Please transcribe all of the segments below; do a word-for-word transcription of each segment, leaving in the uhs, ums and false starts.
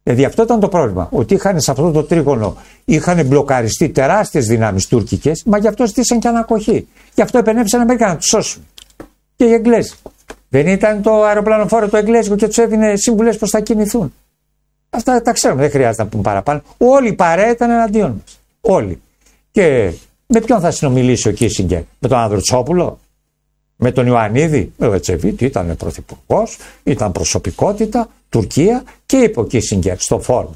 Δηλαδή αυτό ήταν το πρόβλημα. Ότι είχαν σε αυτό το τρίγωνο είχαν μπλοκαριστεί τεράστιες δυνάμεις τουρκικές, μα γι' αυτό στήσαν και ανακοχή. Γι' αυτό επενέβησαν οι Αμερικανοί να τους σώσουν. Και οι Εγγλέζοι. Δεν ήταν το αεροπλανοφόρο το εγγλέζικο και τους έδινε σύμβουλες πώς θα κινηθούν. Αυτά τα ξέρουμε, δεν χρειάζεται να πούμε παραπάνω. Όλοι η παρέα ήταν εναντίον μας. Όλοι. Και με ποιον θα συνομιλήσει ο Κίσιγκερ? Με τον Ανδρουτσόπουλο? Με τον Ιωαννίδη? Ο Ετσεβίτη ήταν πρωθυπουργός, ήταν προσωπικότητα, Τουρκία, και είπε ο Κίσιγκερ στο φόρουμ.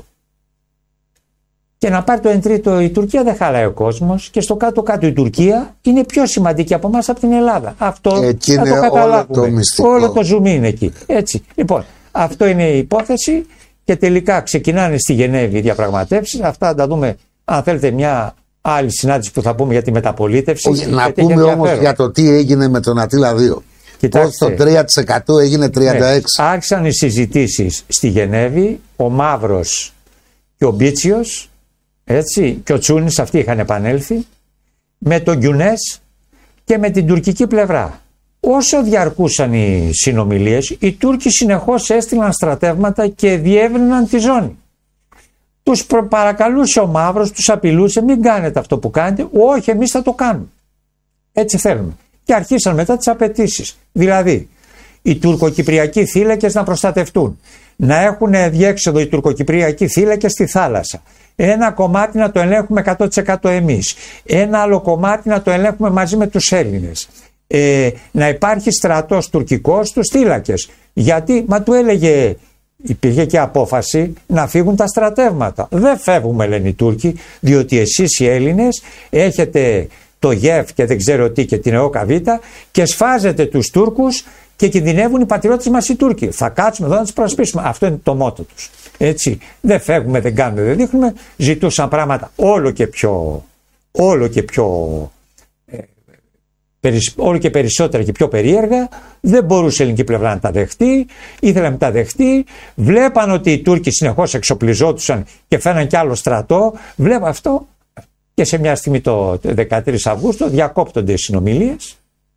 Και να πάρει το εν τρίτο η Τουρκία δεν χαλάει ο κόσμος, και στο κάτω-κάτω η Τουρκία είναι πιο σημαντική από εμάς από την Ελλάδα. Αυτό εκεί θα είναι το καταλάβουμε. Όλο το μυστικό. Όλο το zoom είναι εκεί. Έτσι. Λοιπόν, αυτό είναι η υπόθεση και τελικά ξεκινάνε στη Γενέβη οι διαπραγματεύσεις. Αυτά θα τα δούμε, αν θέλετε, μια άλλη συνάντηση που θα πούμε για τη μεταπολίτευση. Όχι, να πούμε όμως για το τι έγινε με τον Αττήλα δύο. Πώς το τρία τοις εκατό έγινε τριάντα έξι τοις εκατό. Ναι, άρχισαν οι συζητήσεις στη Γενέβη, ο Μαύρος και ο Μπίτσιος, έτσι, και ο Τσούνης, αυτοί είχαν επανέλθει, με τον Γκιουνές και με την τουρκική πλευρά. Όσο διαρκούσαν οι συνομιλίες, οι Τούρκοι συνεχώς έστειλαν στρατεύματα και διεύρυναν τη ζώνη. Τους παρακαλούσε ο Μαύρος, τους απειλούσε, μην κάνετε αυτό που κάνετε. Όχι, εμείς θα το κάνουμε. Έτσι θέλουμε. Και αρχίσαν μετά τις απαιτήσεις. Δηλαδή, οι τουρκοκυπριακοί θύλακες να προστατευτούν. Να έχουν διέξοδο οι τουρκοκυπριακοί θύλακες στη θάλασσα. Ένα κομμάτι να το ελέγχουμε εκατό τοις εκατό εμείς. Ένα άλλο κομμάτι να το ελέγχουμε μαζί με τους Έλληνες. Ε, να υπάρχει στρατός τουρκικός στους θύλακες. Γιατί, μα του έλεγε, υπήρχε και απόφαση να φύγουν τα στρατεύματα. Δεν φεύγουμε, λένε οι Τούρκοι, διότι εσείς οι Έλληνες έχετε το ΓΕΦ και δεν ξέρω τι και την ΕΟΚΑΒ και σφάζετε τους Τούρκους και κινδυνεύουν οι πατριώτες μας οι Τούρκοι. Θα κάτσουμε εδώ να τους προσπίσουμε. Αυτό είναι το μότο τους. Έτσι. Δεν φεύγουμε, δεν κάνουμε, δεν δείχνουμε. Ζητούσαν πράγματα όλο και πιο, όλο και πιο, ε, περισ, όλο και περισσότερα και πιο περίεργα. Δεν μπορούσε η ελληνική πλευρά να τα δεχτεί. Ήθελε να τα δεχτεί. Βλέπαν ότι οι Τούρκοι συνεχώς εξοπλιζόντουσαν και φαίναν κι άλλο στρατό. Βλέπαν αυτό. Και σε μια στιγμή το δεκατρείς Αυγούστου διακόπτονται οι συνομιλίες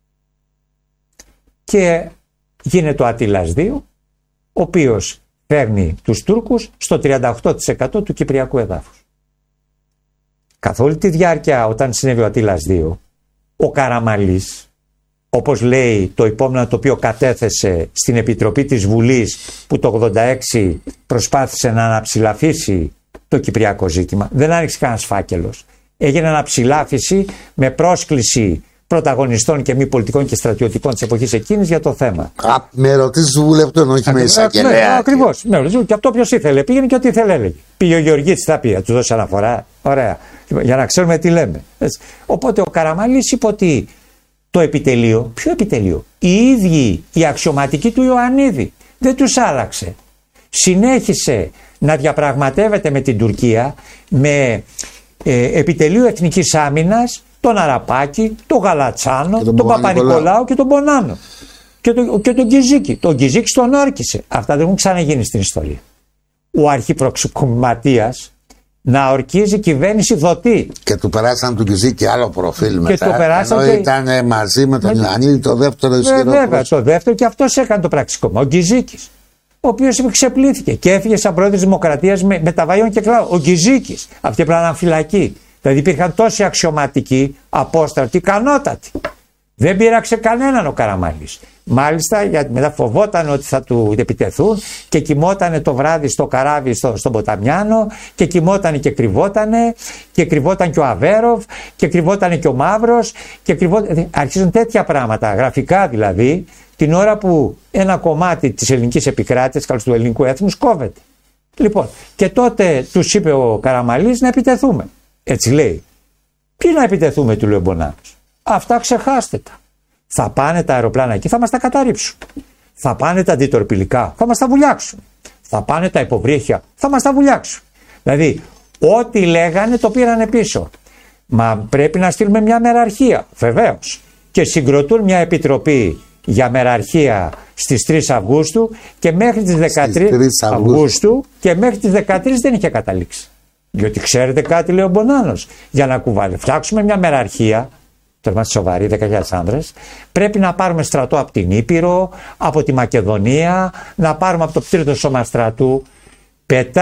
και γίνεται ο Αττήλας δύο, ο οποίος παίρνει τους Τούρκους στο τριάντα οκτώ τοις εκατό του κυπριακού εδάφους. Καθ' όλη τη διάρκεια, όταν συνέβη ο Αττήλας δύο, ο Καραμαλής, όπως λέει το υπόμνημα το οποίο κατέθεσε στην Επιτροπή της Βουλής, που το ογδόντα έξι προσπάθησε να αναψηλαφίσει το κυπριακό ζήτημα, δεν άνοιξε κανένας φάκελος. Έγινε αναψηλάφιση με πρόσκληση πρωταγωνιστών και μη πολιτικών και στρατιωτικών της εποχής εκείνης για το θέμα. Α, με ερωτήσεις βουλευτών, όχι με εισαγγελέα. Ακριβώς. Και αυτό ποιος ήθελε, πήγαινε και ό,τι ήθελε έλεγε. Πήγε ο Γεωργίτης, θα πει, θα του δώσει αναφορά. Ωραία. Για να ξέρουμε τι λέμε. Έτσι. Οπότε ο Καραμαλής είπε ότι το επιτελείο, ποιο επιτελείο, οι ίδιοι οι αξιωματικοί του Ιωαννίδη, δεν τους άλλαξε. Συνέχισε να διαπραγματεύεται με την Τουρκία, με ε, επιτελείο Εθνικής Άμυνας, τον Αραπάκη, τον Γαλατσάνο, τον, τον Παπα-Νικολάου και τον Μπονάνο. Και, το, και τον Γκυζίκη. Τον Γκυζίκη τον όρκησε. Αυτά δεν έχουν ξαναγίνει στην ιστορία. Ο αρχιπροξηματίας να ορκίζει κυβέρνηση δοτή. Και του περάσαν του Γκυζίκη άλλο προφίλ μετά. Και του περάσαν ενώ και... ήταν μαζί με τον Ιωαννίδη το δεύτερο ισχυρό. Βέβαια, το δεύτερο, και αυτός έκανε το πραξικόπημα. Ο Γκυζίκης. Ο οποίος ξεπλήθηκε και έφυγε σαν πρόεδρος της Δημοκρατίας με, με τα βαϊόν και κλάδο. Ο Γκυζίκης. Αυτή έπρεπε να ήταν φυλακή. Δηλαδή υπήρχαν τόσοι αξιωματικοί, απόστρατοι, ικανότατοι. Δεν πείραξε κανέναν ο Καραμαλής. Μάλιστα, γιατί μετά φοβόταν ότι θα του επιτεθούν και κοιμότανε το βράδυ στο καράβι στο, στον Ποταμιάνο και κοιμότανε και κρυβότανε και κρυβόταν και ο Αβέροφ και κρυβότανε και ο Μαύρος και κρυβόταν... Αρχίζουν τέτοια πράγματα, γραφικά δηλαδή, την ώρα που ένα κομμάτι της ελληνικής επικράτειας, του ελληνικού έθνους, κόβεται. Λοιπόν, και τότε τους είπε ο Καραμαλής να επιτεθούμε. Έτσι λέει. Ποιοι να επιτεθούμε, του λέει ο Μπονάνος. Αυτά ξεχάστε τα. Θα πάνε τα αεροπλάνα εκεί, θα μας τα καταρρίψουν. Θα πάνε τα αντιτορπιλικά, θα μας τα βουλιάξουν. Θα πάνε τα υποβρύχια, θα μας τα βουλιάξουν. Δηλαδή, ό,τι λέγανε το πήρανε πίσω. Μα πρέπει να στείλουμε μια μεραρχία, βεβαίως. Και συγκροτούν μια επιτροπή για μεραρχία στις τρεις Αυγούστου και μέχρι τις δεκατρείς Αυγούστου και μέχρι τις δεκατρείς δεν είχε καταλήξει. Διότι ξέρετε κάτι, λέει ο Μπονάνος, για να κουβάλει, φτιάξουμε μια μεραρχία, το είμαστε σοβαροί, δέκα χιλιάδες άνδρες, πρέπει να πάρουμε στρατό από την Ήπειρο, από τη Μακεδονία, να πάρουμε από το τρίτο σώμα στρατού. Πετά